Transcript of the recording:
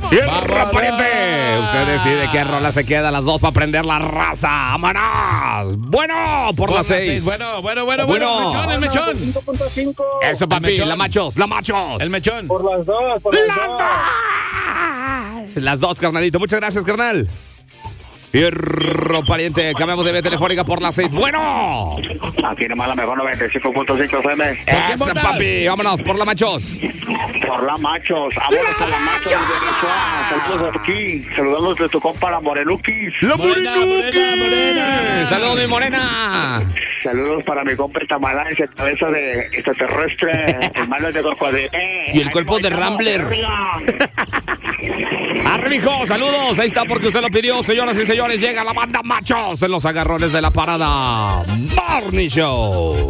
¡Hierro, pariente! Usted decide qué rola se queda, las dos para prender la raza. ¡Vámonos! Bueno, por las 6. Bueno. El mechón. 5.5. Eso, papi, la machos. El mechón. Por las dos. Las dos, carnalito. Muchas gracias, carnal. Hierro, pariente. Cambiamos de vía telefónica por las 6. Bueno. Aquí nomás la mejor 95.5 FM. Eso, papi. Vámonos, por la machos. Por la machos. Vámonos a la machos. Saludos aquí. Saludamos de tu compa la Morenukis. ¡La Morena. Saludos, mi morena. Saludos para mi compa Tamalán, esa cabeza de extraterrestre, el malo de cocodrilo. Y el cuerpo de Rambler. Arre, mijo, saludos. Ahí está porque usted lo pidió, señoras y señores. Llega la banda Machos en los agarrones de la parada Morning Show.